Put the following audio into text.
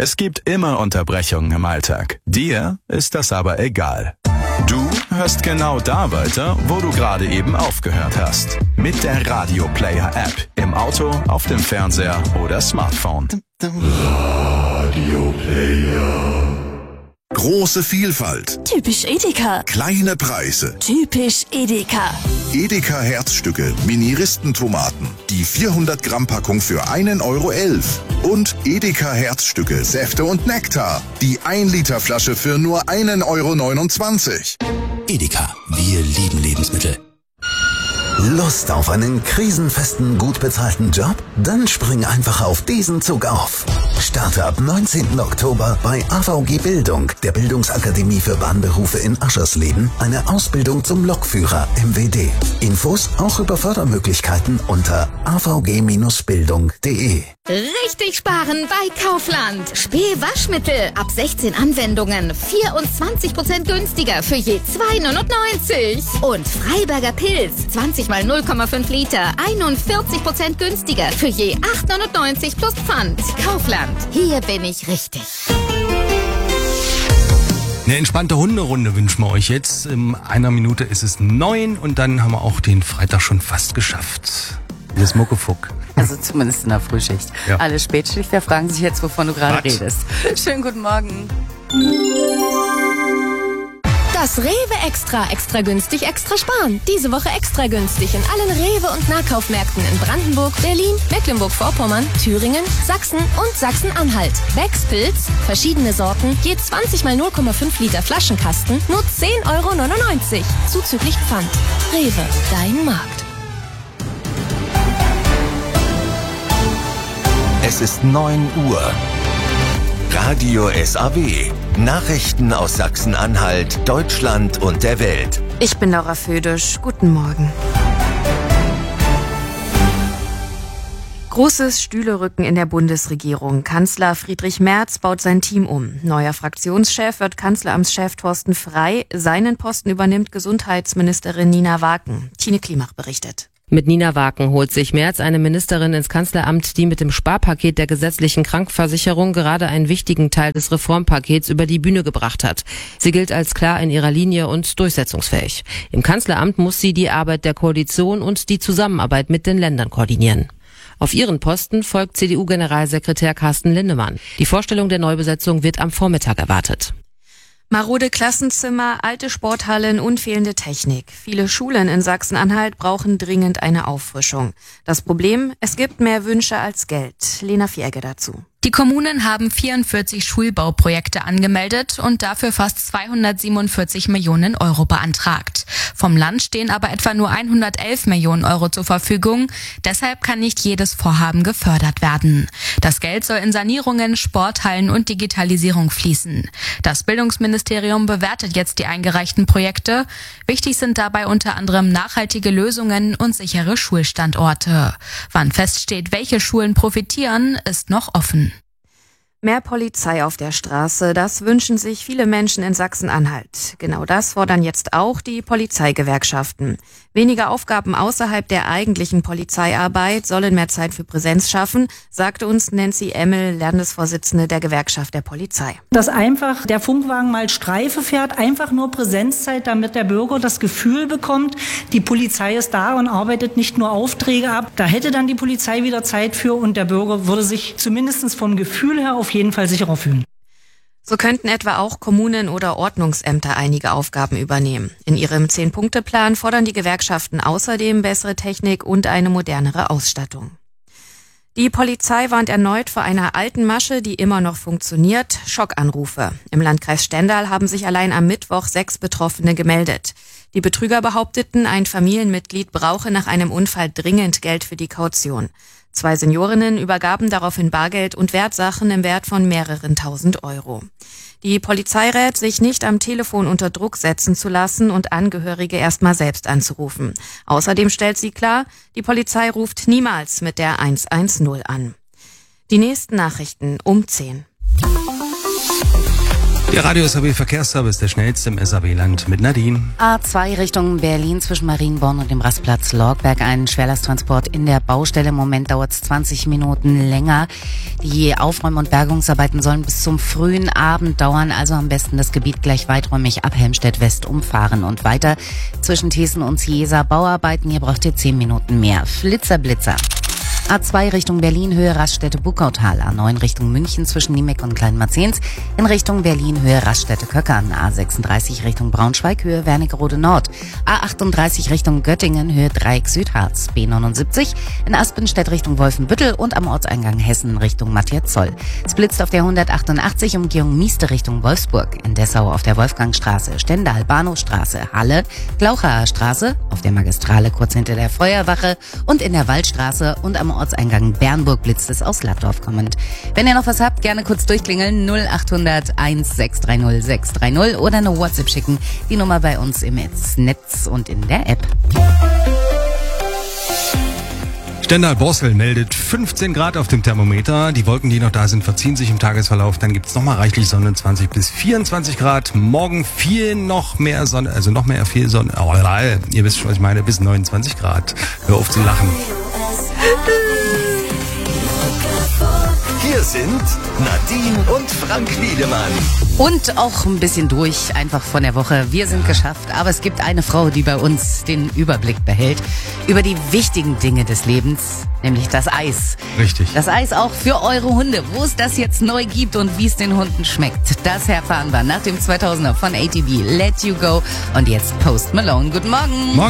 Es gibt immer Unterbrechungen im Alltag. Dir ist das aber egal. Du hörst genau da weiter, wo du gerade eben aufgehört hast. Mit der Radio Player App. Im Auto, auf dem Fernseher oder Smartphone. Radio Player. Große Vielfalt. Typisch Edeka. Kleine Preise. Typisch Edeka. Edeka Herzstücke, Mini-Ristentomaten. Die 400 Gramm Packung für 1,11 €. Und Edeka Herzstücke, Säfte und Nektar. Die 1 Liter Flasche für nur 1,29 €. Edeka, wir lieben Lebensmittel. Lust auf einen krisenfesten, gut bezahlten Job? Dann spring einfach auf diesen Zug auf. Starte ab 19. Oktober bei AVG Bildung, der Bildungsakademie für Bahnberufe in Aschersleben, eine Ausbildung zum Lokführer MWD. Infos auch über Fördermöglichkeiten unter avg-bildung.de. Richtig sparen bei Kaufland. Spee-Waschmittel ab 16 Anwendungen 24% günstiger für je 2,99 €. Und Freiberger Pilz 20 mal 0,5 Liter 41% günstiger für je 8,99 € plus Pfand. Kaufland, hier bin ich richtig. Eine entspannte Hunderunde wünschen wir euch jetzt. In einer Minute ist es 9 und dann haben wir auch den Freitag schon fast geschafft. Wir ist Muckefuck. Also zumindest in der Frühschicht. Ja. Alle Spätschichter fragen sich jetzt, wovon du gerade redest. Schönen guten Morgen. Das Rewe Extra günstig, extra sparen. Diese Woche extra günstig in allen Rewe- und Nahkaufmärkten in Brandenburg, Berlin, Mecklenburg-Vorpommern, Thüringen, Sachsen und Sachsen-Anhalt. Becks Pilz, verschiedene Sorten, je 20 mal 0,5 Liter Flaschenkasten, nur 10,99 € zuzüglich Pfand. Rewe, dein Markt. Es ist 9 Uhr. Radio SAW. Nachrichten aus Sachsen-Anhalt, Deutschland und der Welt. Ich bin Laura Födisch. Guten Morgen. Großes Stühlerücken in der Bundesregierung. Kanzler Friedrich Merz baut sein Team um. Neuer Fraktionschef wird Kanzleramtschef Thorsten Frey. Seinen Posten übernimmt Gesundheitsministerin Nina Waken. Tine Klimach berichtet. Mit Nina Waken holt sich Merz eine Ministerin ins Kanzleramt, die mit dem Sparpaket der gesetzlichen Krankenversicherung gerade einen wichtigen Teil des Reformpakets über die Bühne gebracht hat. Sie gilt als klar in ihrer Linie und durchsetzungsfähig. Im Kanzleramt muss sie die Arbeit der Koalition und die Zusammenarbeit mit den Ländern koordinieren. Auf ihren Posten folgt CDU-Generalsekretär Carsten Lindemann. Die Vorstellung der Neubesetzung wird am Vormittag erwartet. Marode Klassenzimmer, alte Sporthallen und fehlende Technik. Viele Schulen in Sachsen-Anhalt brauchen dringend eine Auffrischung. Das Problem, es gibt mehr Wünsche als Geld. Lena Fierge dazu. Die Kommunen haben 44 Schulbauprojekte angemeldet und dafür fast 247 Millionen € beantragt. Vom Land stehen aber etwa nur 111 Millionen € zur Verfügung. Deshalb kann nicht jedes Vorhaben gefördert werden. Das Geld soll in Sanierungen, Sporthallen und Digitalisierung fließen. Das Bildungsministerium bewertet jetzt die eingereichten Projekte. Wichtig sind dabei unter anderem nachhaltige Lösungen und sichere Schulstandorte. Wann feststeht, welche Schulen profitieren, ist noch offen. Mehr Polizei auf der Straße, das wünschen sich viele Menschen in Sachsen-Anhalt. Genau das fordern jetzt auch die Polizeigewerkschaften. Weniger Aufgaben außerhalb der eigentlichen Polizeiarbeit sollen mehr Zeit für Präsenz schaffen, sagte uns Nancy Emmel, Landesvorsitzende der Gewerkschaft der Polizei. Dass einfach der Funkwagen mal Streife fährt, einfach nur Präsenzzeit, damit der Bürger das Gefühl bekommt, die Polizei ist da und arbeitet nicht nur Aufträge ab. Da hätte dann die Polizei wieder Zeit für und der Bürger würde sich zumindest vom Gefühl her auf jeden Fall sicherer fühlen. So könnten etwa auch Kommunen oder Ordnungsämter einige Aufgaben übernehmen. In ihrem 10-Punkte-Plan fordern die Gewerkschaften außerdem bessere Technik und eine modernere Ausstattung. Die Polizei warnt erneut vor einer alten Masche, die immer noch funktioniert: Schockanrufe. Im Landkreis Stendal haben sich allein am Mittwoch 6 Betroffene gemeldet. Die Betrüger behaupteten, ein Familienmitglied brauche nach einem Unfall dringend Geld für die Kaution. 2 Seniorinnen übergaben daraufhin Bargeld und Wertsachen im Wert von mehreren tausend €. Die Polizei rät, sich nicht am Telefon unter Druck setzen zu lassen und Angehörige erstmal selbst anzurufen. Außerdem stellt sie klar, die Polizei ruft niemals mit der 110 an. Die nächsten Nachrichten um 10. Der Radio SAW Verkehrsservice, der schnellste im SAW-Land mit Nadine. A2 Richtung Berlin zwischen Marienborn und dem Rastplatz Lorgberg. Ein Schwerlasttransport in der Baustelle. Im Moment dauert es 20 Minuten länger. Die Aufräum- und Bergungsarbeiten sollen bis zum frühen Abend dauern. Also am besten das Gebiet gleich weiträumig ab Helmstedt West umfahren und weiter. Zwischen Thesen und Ciesa Bauarbeiten. Hier braucht ihr 10 Minuten mehr. Flitzer, Blitzer. A2 Richtung Berlin, Höhe Raststätte-Buckautal. A9 Richtung München zwischen Niemek und Kleinmarzens. In Richtung Berlin, Höhe Raststätte-Köckern. A36 Richtung Braunschweig, Höhe Wernigerode Nord. A38 Richtung Göttingen, Höhe Dreieck Südharz. B79 in Aspenstedt Richtung Wolfenbüttel und am Ortseingang Hessen Richtung Matthias-Zoll. Es blitzt auf der 188 Umgehung Mieste Richtung Wolfsburg. In Dessau auf der Wolfgangstraße, Stendal, Bahnhofstraße, Halle, Glauchaer Straße, auf der Magistrale kurz hinter der Feuerwache und in der Waldstraße und am Ortseingang Bernburg blitzt es aus Laddorf kommend. Wenn ihr noch was habt, gerne kurz durchklingeln 0800 1630 630 oder eine WhatsApp schicken. Die Nummer bei uns im Netz und in der App. Stendal-Borsel meldet 15 Grad auf dem Thermometer. Die Wolken, die noch da sind, verziehen sich im Tagesverlauf. Dann gibt's nochmal reichlich Sonne, 20 bis 24 Grad. Morgen noch mehr Sonne, also noch mehr viel Sonne. Oh, ihr wisst schon, was ich meine, bis 29 Grad. Hör auf zu lachen. Hier sind Nadine und Frank Wiedemann. Und auch ein bisschen durch, einfach von der Woche. Wir sind geschafft, aber es gibt eine Frau, die bei uns den Überblick behält über die wichtigen Dinge des Lebens, nämlich das Eis. Richtig. Das Eis auch für eure Hunde, wo es das jetzt neu gibt und wie es den Hunden schmeckt. Das erfahren wir nach dem 2000er von ATV, Let You Go. Und jetzt Post Malone. Guten Morgen. Morgen.